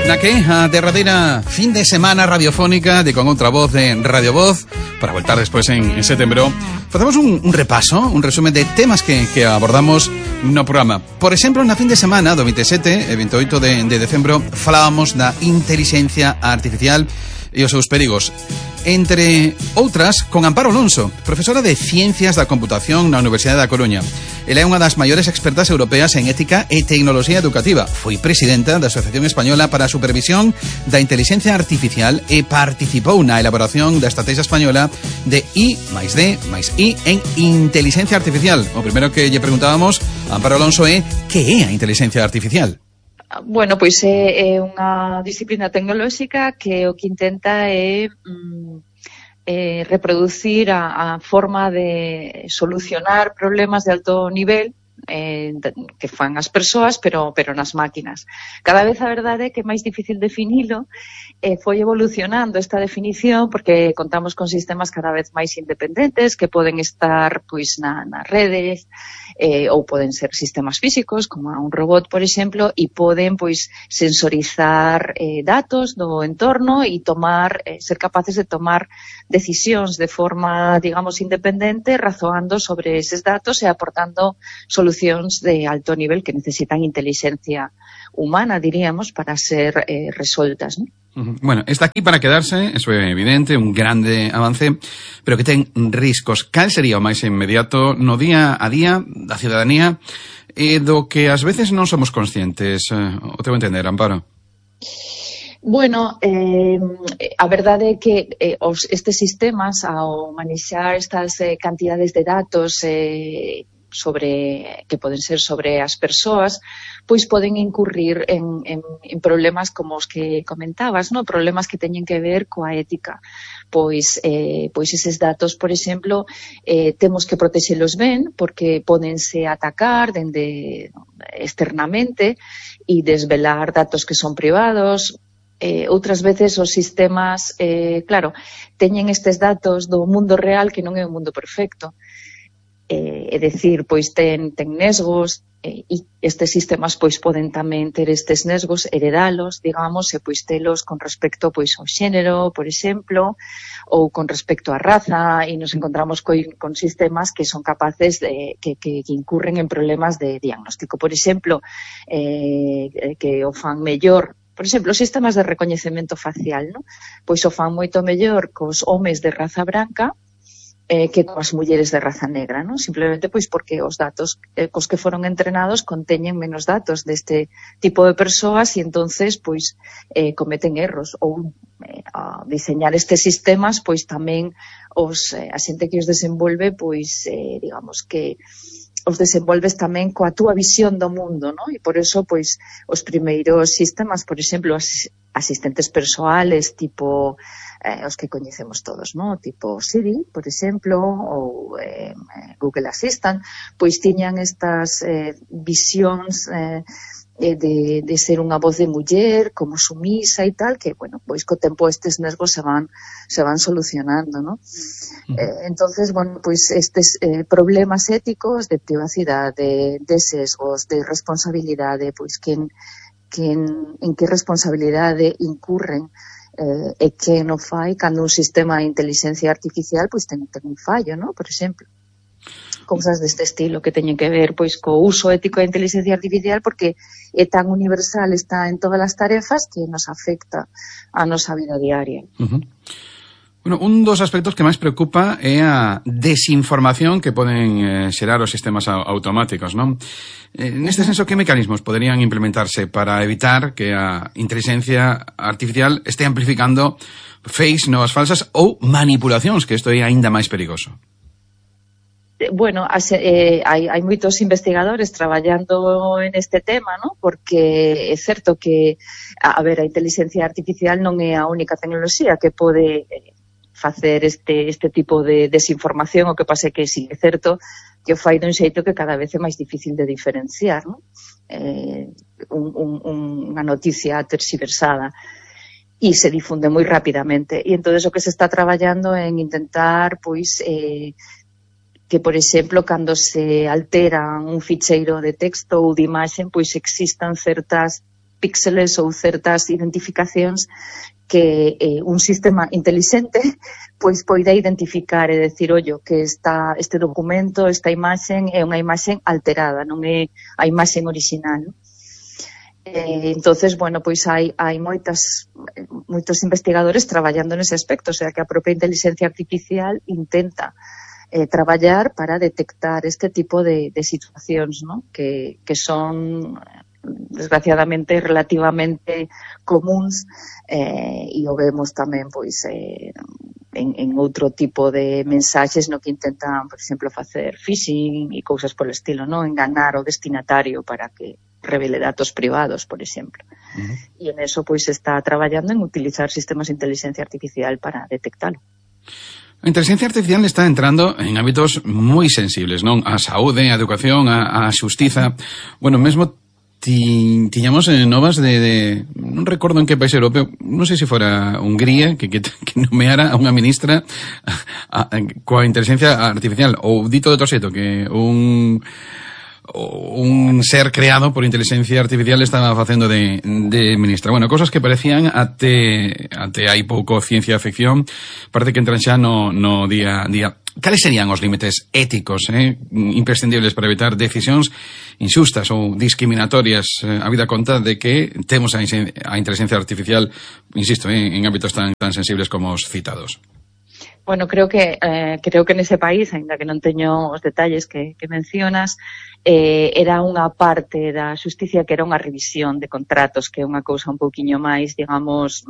Na que a derradeira fin de semana radiofónica de Con Outra Voz de Radio Voz, para voltar despois en setembro, facemos un repaso, un resumen de temas que abordamos no programa. Por exemplo, na fin de semana do 27 e 28 de decembro falábamos da inteligencia artificial e os seus perigos. Entre outras, con Amparo Alonso, profesora de Ciencias da Computación na Universidade da Coruña. Ela é unha das maiores expertas europeas en ética e tecnoloxía educativa. Foi presidenta da Asociación Española para a Supervisión da Inteligencia Artificial e participou na elaboración da estrategia española de I+D+I en inteligencia artificial. O primeiro que lle preguntábamos a Amparo Alonso é que é a inteligencia artificial? Bueno, pois é unha disciplina tecnolóxica que o que intenta é reproducir a forma de solucionar problemas de alto nivel que fan as persoas, pero nas máquinas. Cada vez a verdade é que é máis difícil definilo, foi evolucionando esta definición porque contamos con sistemas cada vez máis independentes que poden estar pois nas redes, ou poden ser sistemas físicos, como un robot, por exemplo, e poden pois sensorizar datos do entorno e ser capaces de tomar decisións de forma, digamos, independente, razoando sobre eses datos e aportando solucións de alto nivel que necesitan inteligencia humana, diríamos, para ser resoltas, ¿no? Bueno, está aquí para quedarse, eso é evidente, un grande avance, pero que ten riscos. Cal sería o máis inmediato no día a día da ciudadanía e do que ás veces non somos conscientes? O teu entender, Amparo? Bueno, a verdade é que estes sistemas, ao manexar estas cantidades de datos que poden ser sobre as persoas, pois poden incurrir en problemas como os que comentabas, ¿no? Problemas que teñen que ver coa ética. Pois eses datos, por exemplo, temos que protexelos ben, porque pódense atacar externamente e desvelar datos que son privados. Outras veces os sistemas, claro, teñen estes datos do mundo real que non é un mundo perfecto. É dicir, pois ten nesgos e estes sistemas pois poden tamén ter estes nesgos, heredalos, digamos, e pois telos con respecto pois ao xénero, por exemplo, ou con respecto á raza, e nos encontramos con sistemas que son capaces que incurren en problemas de diagnóstico. Por exemplo, que o fan mellor. Por exemplo, os sistemas de recoñecemento facial, ¿no? Pois o fan moito mellor cos homes de raza branca que coas mulleres de raza negra, ¿no? Simplemente pois porque os datos cos que foron entrenados conteñen menos datos deste tipo de persoas e entonces pois cometen erros ou a diseñar estes sistemas pois tamén a xente que os desenvolve pois digamos que os desenvolves tamén coa túa visión do mundo, ¿no? E por eso pois os primeiros sistemas, por exemplo, asistentes persoales tipo os que coñecemos todos, ¿no? Tipo Siri, por exemplo, ou Google Assistant, pois tiñan estas visións de ser unha voz de muller, como sumisa e tal, que, bueno, pois co tempo estes nesgos se van solucionando, ¿no? Entonces, bueno, pois estes problemas éticos de privacidade, de sesgos, de responsabilidade, pois en que responsabilidade incurren e que non fai cando un sistema de inteligencia artificial pois ten un fallo, ¿no? Por exemplo, cousas deste estilo que teñen que ver pois co uso ético da inteligencia artificial porque é tan universal, está en todas as tarefas que nos afecta a nosa vida diaria. Bueno, un dos aspectos que máis preocupa é a desinformación que poden xerar os sistemas automáticos, non? Neste senso, que mecanismos poderían implementarse para evitar que a inteligencia artificial este amplificando fakes, novas falsas ou manipulacións, que isto é aínda máis perigoso? Bueno, hai moitos investigadores traballando en este tema, ¿no? Porque é certo que, a inteligencia artificial non é a única tecnoloxía que pode facer este tipo de desinformación, o que pasa é que sí, é certo que o fai dun xeito que cada vez é máis difícil de diferenciar, ¿no? Unha noticia terxiversada e se difunde moi rapidamente. E entonces o que se está traballando é en intentar, pois, que, por exemplo, cando se altera un ficheiro de texto ou de imaxen, pois existan certas píxeles ou certas identificacións que un sistema inteligente pois poida identificar e decir, ollo, que este documento, esta imaxen é unha imaxen alterada, non é a imaxen orixinal. Entonces, bueno, pois hai moitos investigadores traballando nese aspecto, o sea, que a propia inteligencia artificial intenta traballar para detectar este tipo de situacións, ¿no? que son desgraciadamente relativamente comuns e o vemos tamén pois en outro tipo de mensaxes no que intentan, por exemplo, facer phishing e cousas polo estilo, ¿no? Enganar o destinatario para que revele datos privados, por exemplo. E en eso pois está traballando en utilizar sistemas de inteligencia artificial para detectalo. A inteligencia artificial está entrando en ámbitos moi sensibles, non? A saúde, a educación, a xustiza. Bueno, mesmo tiñamos novas de non recordo en que país europeo, non sei se fora Hungría, que nomeara a unha ministra coa inteligencia artificial, ou dito de outro xeito, que un ser creado por inteligencia artificial estaba facendo de ministra. Bueno, cosas que parecían até hai pouco ciencia ficción, parece que entran xa no día a día. Cales serían os límites éticos imprescindibles para evitar decisións inxustas ou discriminatorias a vida conta de que temos a inteligencia artificial, insisto, en ámbitos tan sensibles como os citados? Bueno, creo que nese país, aínda que non teño os detalles que mencionas, era unha parte da xusticia que era unha revisión de contratos, que é unha cousa un pouquiño máis, digamos,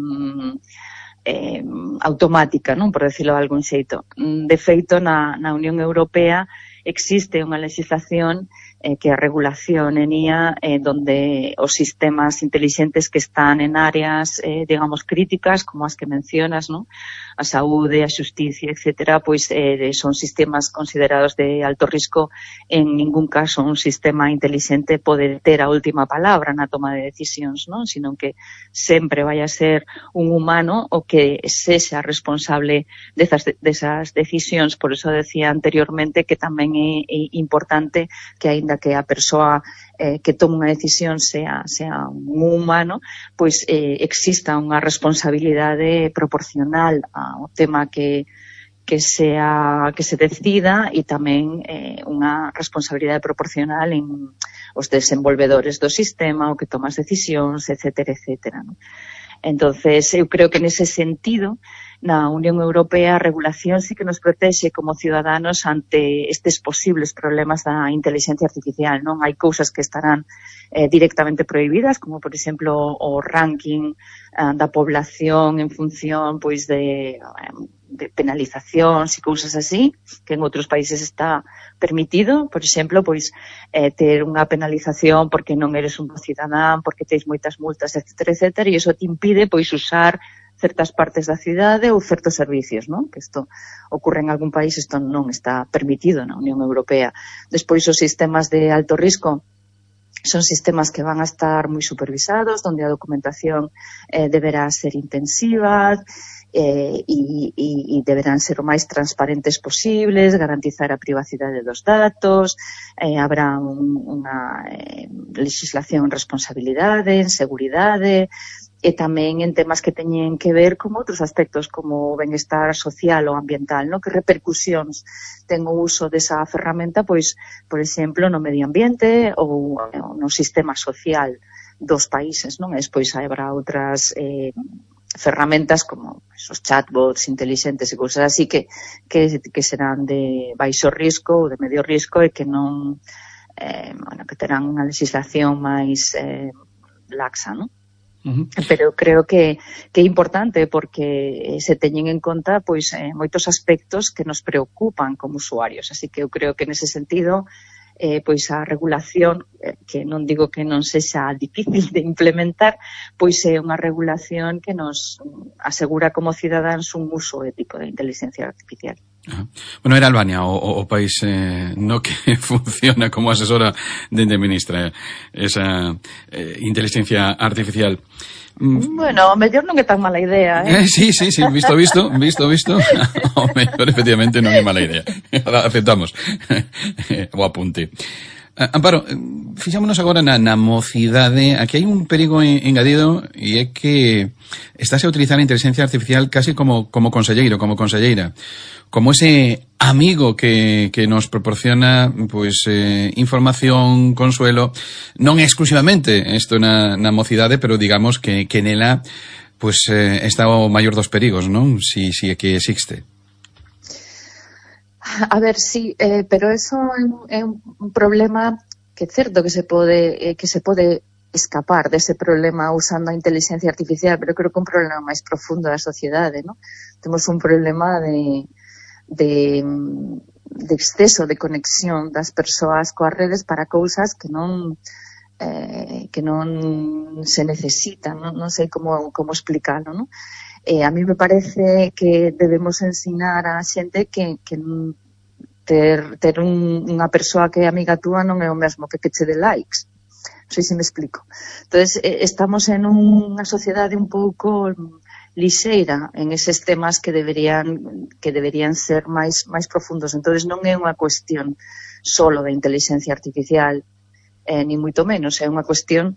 automática, non, por decirlo de algún xeito. De feito, na Unión Europea existe unha legislación que a regulación en IA, donde os sistemas inteligentes que están en áreas, digamos, críticas, como as que mencionas, ¿no? A saúde, a xusticia, etcétera, pois son sistemas considerados de alto risco. En ningún caso un sistema inteligente pode ter a última palabra na toma de decisións, ¿no? Sino que sempre vai a ser un humano o que sexa responsable desas decisións. Por eso decía anteriormente que tamén é importante que, aínda que a persoa que toma unha decisión sea un humano, pois exista unha responsabilidade proporcional ao tema que se decida, e tamén unha responsabilidade proporcional en os desenvolvedores do sistema, o que toma as decisións, etcétera, etcétera, ¿no? Entonces, eu creo que nese sentido, na Unión Europea, a regulación sí que nos protexe como ciudadanos ante estes posibles problemas da inteligencia artificial, non? Hai cousas que estarán directamente prohibidas, como, por exemplo, o ranking da población en función, pois, de penalizacións e cousas así, que en outros países está permitido. Por exemplo, pois ter unha penalización porque non eres un bo cidadán, porque tens moitas multas, etcétera, etcétera, e iso te impide pois usar certas partes da cidade ou certos servicios, non? Que isto ocorre en algún país, isto non está permitido na Unión Europea. Despois, os sistemas de alto risco son sistemas que van a estar moi supervisados, onde a documentación deberá ser intensiva, e deberán ser o máis transparentes posibles, garantizar a privacidade dos datos, habrá unha legislación en responsabilidade, en seguridade, e tamén en temas que teñen que ver con outros aspectos como o benestar social ou ambiental, ¿no? Que repercusións ten o uso desa ferramenta, pois, por exemplo, no medio ambiente ou no sistema social dos países, non? E despois habrá outras ferramentas como os chatbots intelixentes e cousas así que serán de baixo risco ou de medio risco e que non que terán unha legislación máis laxa, non? Pero creo que é importante porque se teñen en conta pois moitos aspectos que nos preocupan como usuarios, así que eu creo que nese sentido pois a regulación, que non digo que non sexa difícil de implementar, pois é unha regulación que nos asegura como cidadáns un uso ético da inteligencia artificial. Bueno, era Albania o país no que funciona como asesora dende ministra esa inteligencia artificial. Bueno, o mellor non é tan mala idea, Sí, visto. O mellor, efectivamente, non é mala idea. Aceptamos o apunte. Amparo, fixámonos agora na mocidade. Aquí hai un perigo engadido e é que estáse a utilizar a inteligencia artificial casi como conselleiro, como conselleira, como ese amigo que nos proporciona pues información, consuelo, non exclusivamente isto na mocidade, pero digamos que nela pues está o maior dos perigos, non? Si é que existe. A ver, sí, pero eso é un problema que é certo que se pode escapar dese problema usando a inteligencia artificial, pero creo que é un problema máis profundo da sociedade, ¿no? Temos un problema de exceso de conexión das persoas coas redes para cousas que non se necesitan, non sei como explicalo, ¿no? A mí me parece que debemos ensinar a xente que ter unha persoa que é amiga túa non é o mesmo que che dé likes. Non sei se me explico. Entonces, estamos en unha sociedade un pouco lixeira en eses temas que deberían ser máis profundos. Entonces, non é unha cuestión solo de inteligencia artificial, ni moito menos, é unha cuestión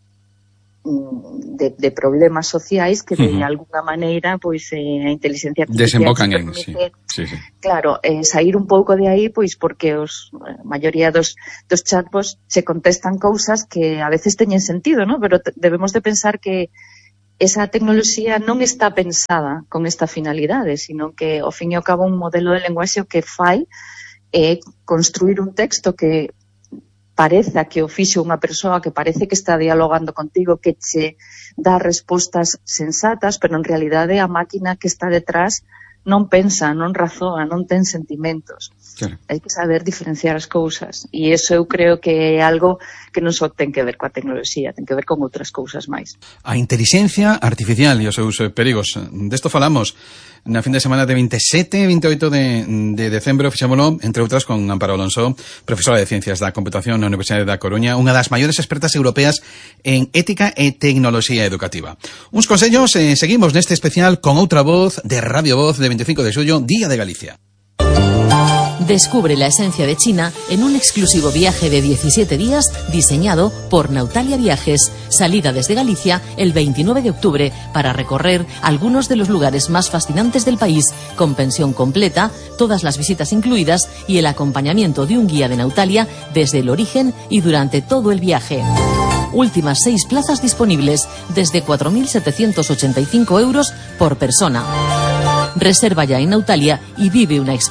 de problemas sociais que de alguna maneira pois a inteligencia artificial desembocan en sí. Claro, sair un pouco de aí pois porque a maioría dos chatbots se contestan cousas que a veces teñen sentido, ¿no? Pero debemos de pensar que esa tecnoloxía non está pensada con esta finalidade, sino que ao fin e ao cabo un modelo de lenguaxe que fai é construir un texto que pareza que o fixo unha persoa que parece que está dialogando contigo, que che dá respostas sensatas, pero en realidade a máquina que está detrás non pensa, non razoa, non ten sentimentos. Claro. Hai que saber diferenciar as cousas. E iso eu creo que é algo que non só ten que ver coa tecnoloxía, ten que ver con outras cousas máis. A inteligencia artificial e os seus perigos. Desto falamos na fin de semana de 27 e 28 de decembro, fixámolo, entre outras, con Amparo Alonso, profesora de Ciencias da Computación na Universidade da Coruña, unha das maiores expertas europeas en ética e tecnoloxía educativa. Uns consellos, seguimos neste especial con outra voz de Radio Voz de 25 de xullo, Día de Galicia. Descubre la esencia de China en un exclusivo viaje de 17 días diseñado por Nautalia Viajes. Salida desde Galicia el 29 de octubre para recorrer algunos de los lugares más fascinantes del país, con pensión completa, todas las visitas incluidas y el acompañamiento de un guía de Nautalia desde el origen y durante todo el viaje. Últimas 6 plazas disponibles desde 4.785 euros por persona. Reserva ya en Nautalia y vive una experiencia